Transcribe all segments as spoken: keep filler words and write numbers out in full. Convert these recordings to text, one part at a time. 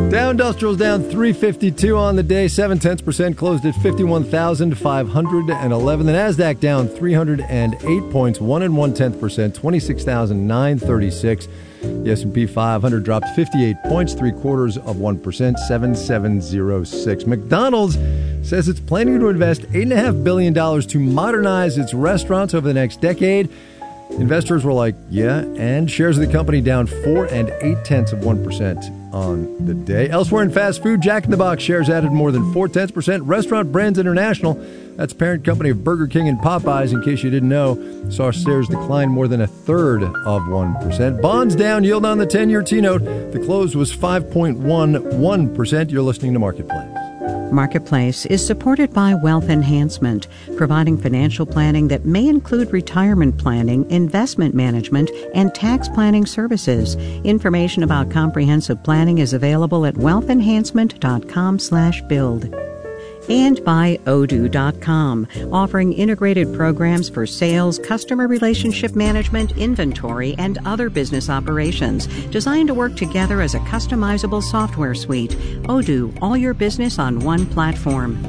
Dow Industrial's down three fifty-two on the day, seven tenths percent, closed at fifty-one thousand five hundred eleven. The Nasdaq down three hundred eight points, one and one tenth percent, twenty-six thousand nine hundred thirty-six. The S and P five hundred dropped fifty-eight points, three quarters of one percent, seven thousand seven hundred six. McDonald's says it's planning to invest eight point five billion dollars to modernize its restaurants over the next decade. Investors were like, yeah, and shares of the company down four and eight tenths of one percent on the day. Elsewhere in fast food, Jack in the Box shares added more than four tenths percent. Restaurant Brands International, that's parent company of Burger King and Popeyes, in case you didn't know, saw shares decline more than a third of one percent. Bonds down, yield on the ten-year T-note. The close was five point one one percent. You're listening to Marketplace. Marketplace is supported by Wealth Enhancement, providing financial planning that may include retirement planning, investment management, and tax planning services. Information about comprehensive planning is available at wealth enhancement dot com slash build. And by Odoo dot com, offering integrated programs for sales, customer relationship management, inventory, and other business operations, designed to work together as a customizable software suite. Odoo, all your business on one platform.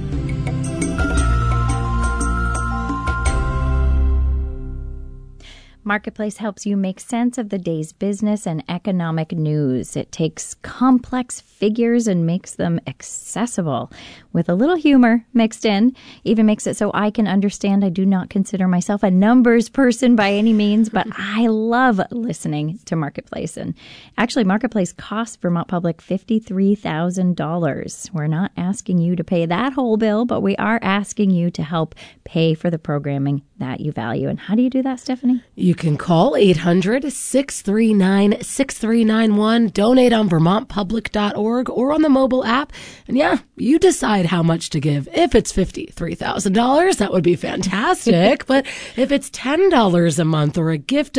Marketplace helps you make sense of the day's business and economic news. It takes complex figures and makes them accessible with a little humor mixed in. Even makes it so I can understand. I do not consider myself a numbers person by any means, but I love listening to Marketplace. And actually, Marketplace costs Vermont Public fifty-three thousand dollars. We're not asking you to pay that whole bill, but we are asking you to help pay for the programming that you value. And how do you do that, Stephanie? You can call eight hundred, six three nine, six three nine one, donate on vermont public dot org or on the mobile app. And yeah, you decide how much to give. If it's fifty-three thousand dollars, that would be fantastic. But if it's ten dollars a month or a gift